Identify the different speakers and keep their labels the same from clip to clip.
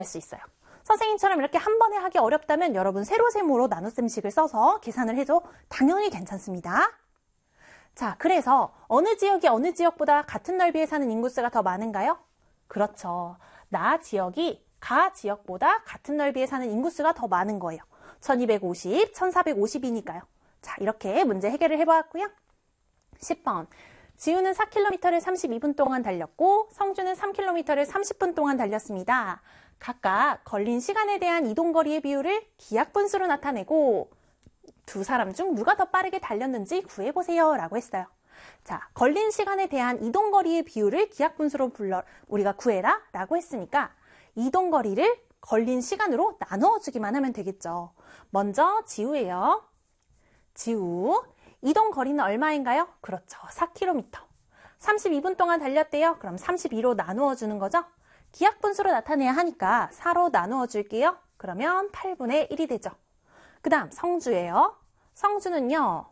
Speaker 1: 수 있어요. 선생님처럼 이렇게 한 번에 하기 어렵다면 여러분 세로세모로 나눗셈식을 써서 계산을 해도 당연히 괜찮습니다. 자, 그래서 어느 지역이 어느 지역보다 같은 넓이에 사는 인구수가 더 많은가요? 그렇죠. 나 지역이 가 지역보다 같은 넓이에 사는 인구수가 더 많은 거예요. 1250, 1450이니까요. 자, 이렇게 문제 해결을 해보았고요. 10번. 지우는 4km를 32분 동안 달렸고 성주는 3km를 30분 동안 달렸습니다. 각각 걸린 시간에 대한 이동거리의 비율을 기하분수로 나타내고 두 사람 중 누가 더 빠르게 달렸는지 구해보세요 라고 했어요. 자, 걸린 시간에 대한 이동거리의 비율을 기하분수로 우리가 구해라 라고 했으니까 이동거리를 걸린 시간으로 나누어주기만 하면 되겠죠. 먼저 지우예요. 지우. 이동거리는 얼마인가요? 그렇죠. 4km. 32분 동안 달렸대요. 그럼 32로 나누어 주는 거죠. 기하분수로 나타내야 하니까 4로 나누어 줄게요. 그러면 8분의 1이 되죠. 그 다음 성주예요. 성주는요.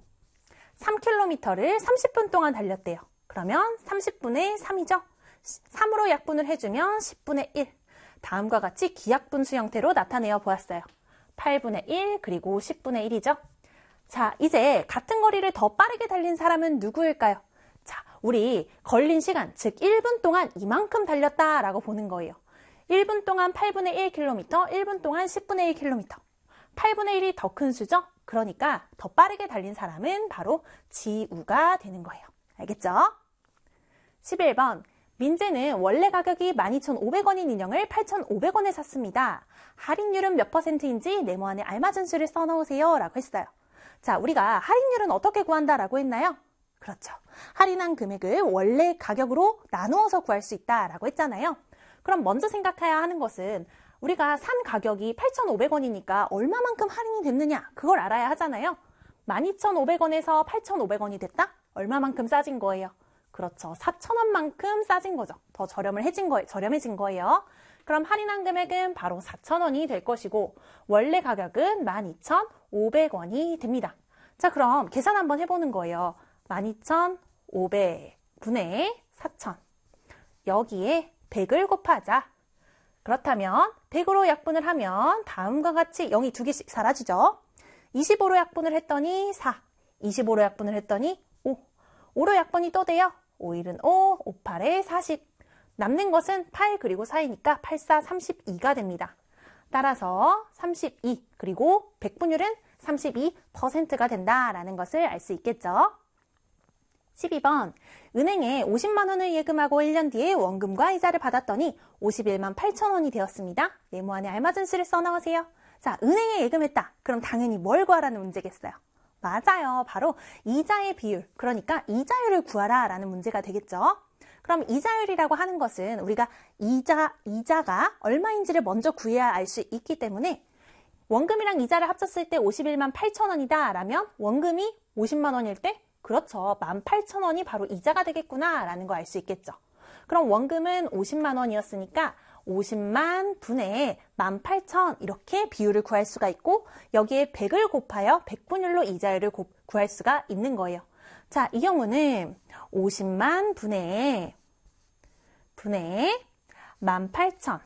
Speaker 1: 3km를 30분 동안 달렸대요. 그러면 30분의 3이죠. 3으로 약분을 해주면 10분의 1. 다음과 같이 기하분수 형태로 나타내어 보았어요. 8분의 1 그리고 10분의 1이죠. 자, 이제 같은 거리를 더 빠르게 달린 사람은 누구일까요? 자, 우리 걸린 시간, 즉 1분 동안 이만큼 달렸다라고 보는 거예요. 1분 동안 8분의 1km, 1분 동안 10분의 1km. 8분의 1이 더 큰 수죠? 그러니까 더 빠르게 달린 사람은 바로 지우가 되는 거예요. 알겠죠? 11번. 민재는 원래 가격이 12,500원인 인형을 8,500원에 샀습니다. 할인율은 몇 %인지 네모안에 알맞은 수를 써놓으세요 라고 했어요. 자, 우리가 할인율은 어떻게 구한다라고 했나요? 그렇죠. 할인한 금액을 원래 가격으로 나누어서 구할 수 있다라고 했잖아요. 그럼 먼저 생각해야 하는 것은 우리가 산 가격이 8,500원이니까 얼마만큼 할인이 됐느냐 그걸 알아야 하잖아요. 12,500원에서 8,500원이 됐다? 얼마만큼 싸진 거예요? 그렇죠. 4,000원만큼 싸진 거죠. 더 저렴해진 거예요. 그럼 할인한 금액은 바로 4,000원이 될 것이고 원래 가격은 12,500원이 됩니다. 자, 그럼 계산 한번 해보는 거예요. 12,500분의 4,000. 여기에 100을 곱하자. 그렇다면 100으로 약분을 하면 다음과 같이 0이 2개씩 사라지죠. 25로 약분을 했더니 4. 25로 약분을 했더니 5. 5로 약분이 또 돼요. 5일은 5, 5, 8에 40. 남는 것은 8 그리고 4이니까 8, 4, 32가 됩니다. 따라서 32 그리고 백분율은 32%가 된다라는 것을 알 수 있겠죠. 12번. 은행에 50만 원을 예금하고 1년 뒤에 원금과 이자를 받았더니 51만 8천 원이 되었습니다. 네모안에 알맞은 수를 써넣으세요. 자, 은행에 예금했다. 그럼 당연히 뭘 구하라는 문제겠어요. 맞아요. 바로 이자의 비율, 그러니까 이자율을 구하라 라는 문제가 되겠죠. 그럼 이자율이라고 하는 것은 우리가 이자가 얼마인지를 먼저 구해야 알 수 있기 때문에 원금이랑 이자를 합쳤을 때 51만 8천 원이다 라면 원금이 50만 원일 때 그렇죠. 18,000원이 바로 이자가 되겠구나 라는 거 알 수 있겠죠. 그럼 원금은 50만 원이었으니까 50만 분의 18,000 이렇게 비율을 구할 수가 있고 여기에 100을 곱하여 백분율로 이자율을 구할 수가 있는 거예요. 자, 이 경우는 50만 분의 18,000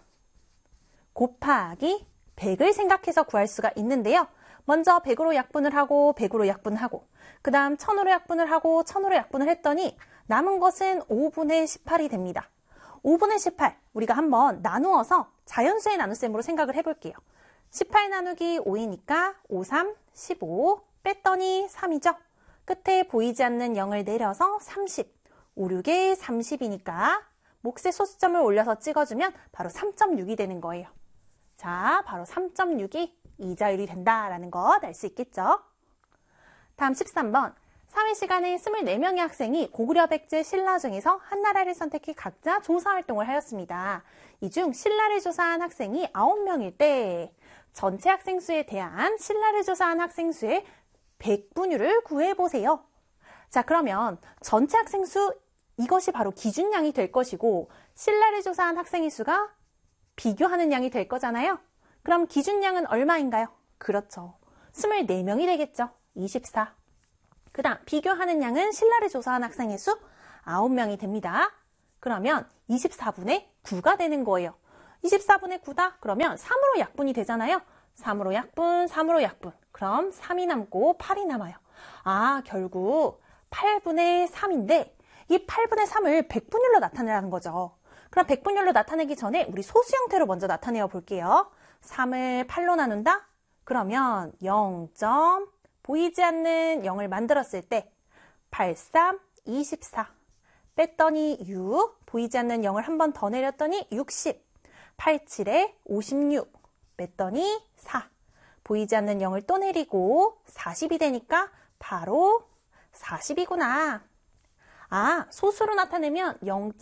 Speaker 1: 곱하기 100을 생각해서 구할 수가 있는데요. 먼저 100으로 약분을 하고 100으로 약분하고 그 다음 1000으로 약분을 하고 1000으로 약분을 했더니 남은 것은 5분의 18이 됩니다. 5분의 18 우리가 한번 나누어서 자연수의 나눗셈으로 생각을 해볼게요. 18 나누기 5이니까 5, 3, 15 뺐더니 3이죠. 끝에 보이지 않는 0을 내려서 30 5, 6에 30이니까 몫에 소수점을 올려서 찍어주면 바로 3.6이 되는 거예요. 자, 바로 3.6이 이자율이 된다라는 것 알 수 있겠죠. 다음 13번. 사회 시간에 24명의 학생이 고구려 백제 신라 중에서 한 나라를 선택해 각자 조사활동을 하였습니다. 이 중 신라를 조사한 학생이 9명일 때 전체 학생 수에 대한 신라를 조사한 학생 수의 백분율을 구해보세요. 자, 그러면 전체 학생 수 이것이 바로 기준량이 될 것이고 신라를 조사한 학생의 수가 비교하는 양이 될 거잖아요. 그럼 기준량은 얼마인가요? 그렇죠. 24명이 되겠죠. 24. 그 다음 비교하는 양은 신라를 조사한 학생의 수 9명이 됩니다. 그러면 24분의 9가 되는 거예요. 24분의 9다? 그러면 3으로 약분이 되잖아요. 3으로 약분, 3으로 약분. 그럼 3이 남고 8이 남아요. 아, 결국 8분의 3인데 이 8분의 3을 백분율로 나타내라는 거죠. 그럼 백분율로 나타내기 전에 우리 소수 형태로 먼저 나타내어 볼게요. 3을 8로 나눈다? 그러면 0. 보이지 않는 0을 만들었을 때 8, 3, 24. 뺐더니 6. 보이지 않는 0을 한 번 더 내렸더니 60. 8, 7에 56. 뺐더니 4. 보이지 않는 0을 또 내리고 40이 되니까 바로 40이구나. 아, 소수로 나타내면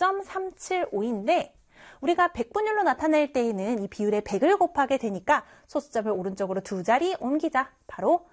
Speaker 1: 0.375인데 우리가 백분율로 나타낼 때에는 이 비율에 100을 곱하게 되니까 소수점을 오른쪽으로 두 자리 옮기자. 바로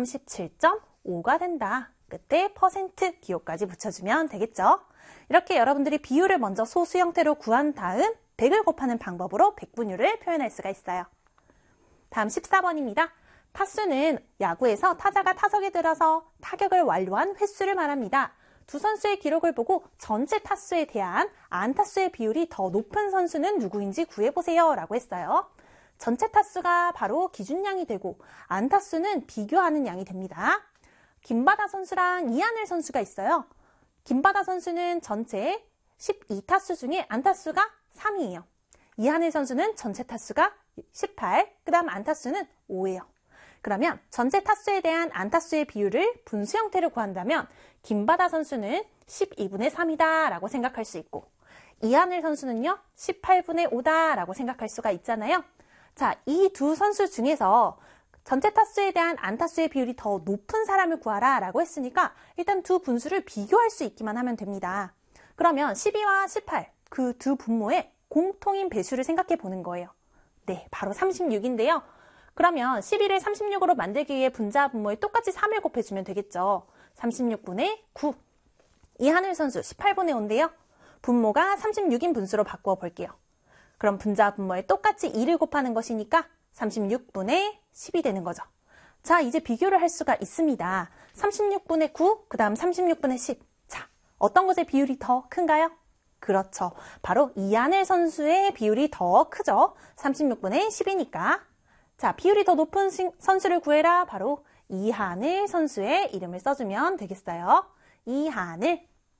Speaker 1: 37.5가 된다. 끝에 퍼센트 기호까지 붙여주면 되겠죠. 이렇게 여러분들이 비율을 먼저 소수 형태로 구한 다음 100을 곱하는 방법으로 백분율을 표현할 수가 있어요. 다음 14번입니다. 타수는 야구에서 타자가 타석에 들어서 타격을 완료한 횟수를 말합니다. 두 선수의 기록을 보고 전체 타수에 대한 안타수의 비율이 더 높은 선수는 누구인지 구해보세요 라고 했어요. 전체 타수가 바로 기준량이 되고 안타수는 비교하는 양이 됩니다. 김바다 선수랑 이하늘 선수가 있어요. 김바다 선수는 전체 12타수 중에 안타수가 3이에요. 이하늘 선수는 전체 타수가 18, 그 다음 안타수는 5예요. 그러면 전체 타수에 대한 안타수의 비율을 분수 형태로 구한다면 김바다 선수는 12분의 3이다 라고 생각할 수 있고 이하늘 선수는요 18분의 5다 라고 생각할 수가 있잖아요. 자, 이 두 선수 중에서 전체 타수에 대한 안타수의 비율이 더 높은 사람을 구하라 라고 했으니까 일단 두 분수를 비교할 수 있기만 하면 됩니다. 그러면 12와 18, 그 두 분모의 공통인 배수를 생각해 보는 거예요. 네, 바로 36인데요. 그러면 12를 36으로 만들기 위해 분자 분모에 똑같이 3을 곱해주면 되겠죠. 36분의 9. 이하늘 선수 18분의 5인데요. 분모가 36인 분수로 바꾸어 볼게요. 그럼 분자 분모에 똑같이 2를 곱하는 것이니까 36분의 10이 되는 거죠. 자, 이제 비교를 할 수가 있습니다. 36분의 9, 그 다음 36분의 10. 자, 어떤 것의 비율이 더 큰가요? 그렇죠. 바로 이하늘 선수의 비율이 더 크죠. 36분의 10이니까. 자, 비율이 더 높은 선수를 구해라. 바로 이하늘 선수의 이름을 써주면 되겠어요. 이하늘.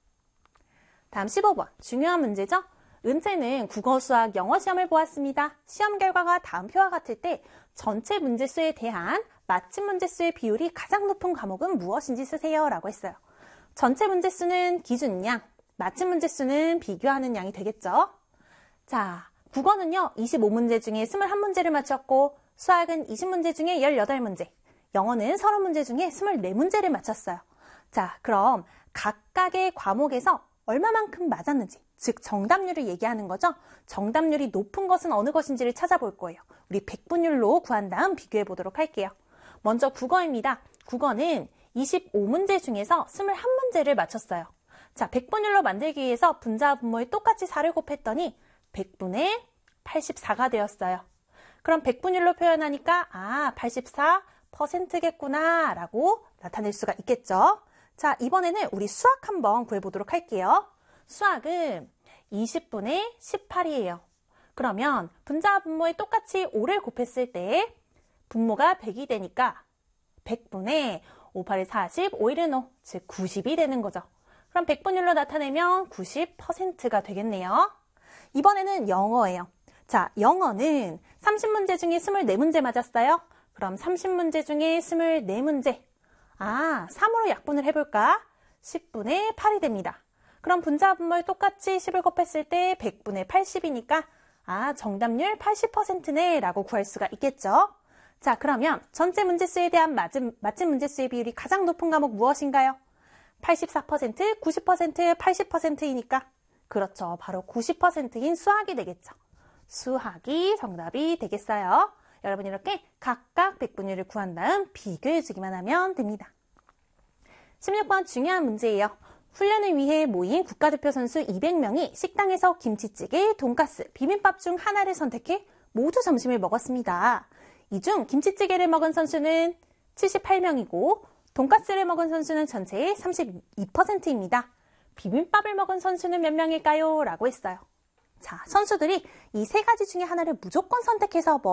Speaker 1: 다음 15번. 중요한 문제죠? 은채는 국어, 수학, 영어 시험을 보았습니다. 시험 결과가 다음 표와 같을 때 전체 문제수에 대한 맞춤 문제수의 비율이 가장 높은 과목은 무엇인지 쓰세요. 라고 했어요. 전체 문제수는 기준량, 맞춤 문제수는 비교하는 양이 되겠죠. 자, 국어는요. 25문제 중에 21문제를 맞췄고 수학은 20문제 중에 18문제, 영어는 30문제 중에 24문제를 맞췄어요. 자, 그럼 각각의 과목에서 얼마만큼 맞았는지, 즉 정답률을 얘기하는 거죠. 정답률이 높은 것은 어느 것인지를 찾아볼 거예요. 우리 백분율로 구한 다음 비교해 보도록 할게요. 먼저 국어입니다. 국어는 25문제 중에서 21문제를 맞췄어요. 자, 백분율로 만들기 위해서 분자 분모에 똑같이 4를 곱했더니 100분의 84가 되었어요. 그럼 백분율로 표현하니까 84%겠구나 라고 나타낼 수가 있겠죠. 자, 이번에는 우리 수학 한번 구해보도록 할게요. 수학은 20분의 18이에요. 그러면 분자 분모에 똑같이 5를 곱했을 때 분모가 100이 되니까 100분의 5, 8에 40, 5일은 5, 즉 90이 되는 거죠. 그럼 백분율로 나타내면 90%가 되겠네요. 이번에는 영어예요. 자, 영어는 30문제 중에 24문제 맞았어요. 그럼 30문제 중에 24문제. 3으로 약분을 해볼까? 10분의 8이 됩니다. 그럼 분자 분모에 똑같이 10을 곱했을 때 100분의 80이니까 정답률 80%네 라고 구할 수가 있겠죠. 자, 그러면 전체 문제수에 대한 맞춤 문제수의 비율이 가장 높은 과목 무엇인가요? 84%, 90%, 80%이니까 그렇죠. 바로 90%인 수학이 되겠죠. 수학이 정답이 되겠어요. 여러분 이렇게 각각 백분율을 구한 다음 비교해주기만 하면 됩니다. 16번 중요한 문제예요. 훈련을 위해 모인 국가대표 선수 200명이 식당에서 김치찌개, 돈가스, 비빔밥 중 하나를 선택해 모두 점심을 먹었습니다. 이 중 김치찌개를 먹은 선수는 78명이고 돈가스를 먹은 선수는 전체의 32%입니다. 비빔밥을 먹은 선수는 몇 명일까요? 라고 했어요. 자, 선수들이 이 세 가지 중에 하나를 무조건 선택해서